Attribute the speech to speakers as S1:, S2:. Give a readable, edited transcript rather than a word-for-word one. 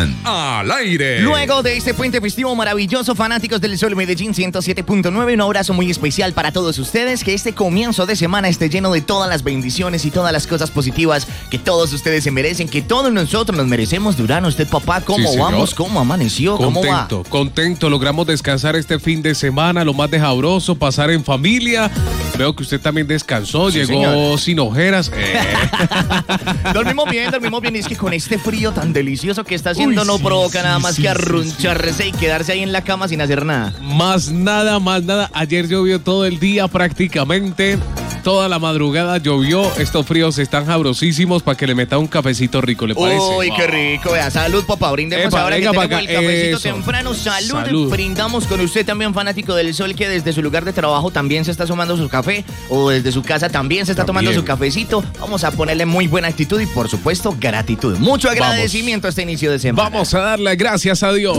S1: están al aire.
S2: Luego de este puente festivo maravilloso, fanáticos del Sol Medellín 107.9, un abrazo muy especial para todos ustedes. Que este comienzo de semana esté lleno de todas las bendiciones y todas las cosas positivas que todos ustedes se merecen, que todos nosotros nos merecemos. Durán, usted, papá, ¿cómo
S3: Sí,
S2: vamos? ¿Cómo amaneció? ¿Cómo va?
S3: Contento. Logramos descansar este fin de semana, lo más de sabroso, pasar en familia. Veo que usted también descansó,
S2: Sí,
S3: llegó
S2: señor.
S3: sin ojeras.
S2: Dormimos bien. Y es que con este frío tan delicioso que está haciendo
S3: Uy,
S2: no
S3: sí,
S2: provoca nada más
S3: sí,
S2: que
S3: sí,
S2: arruncharse y quedarse ahí en la cama sin hacer nada.
S3: Más nada. Ayer llovió todo el día prácticamente. Toda la madrugada llovió. Estos fríos están sabrosísimos para que le meta un cafecito rico, ¿le parece?
S2: Uy, qué rico. Vea, salud, papá. Brindemos
S3: Epa,
S2: ahora que
S3: venga
S2: tenemos
S3: pa'
S2: el
S3: acá.
S2: cafecito
S3: Eso.
S2: temprano. Salud.
S3: Salud.
S2: Brindamos con usted también, fanático del Sol, que desde su lugar de trabajo también se está tomando su café, o desde su casa también se está tomando su cafecito. Vamos a ponerle muy buena actitud y, por supuesto, gratitud. Mucho agradecimiento a este inicio de semana.
S3: Vamos a darle gracias a Dios.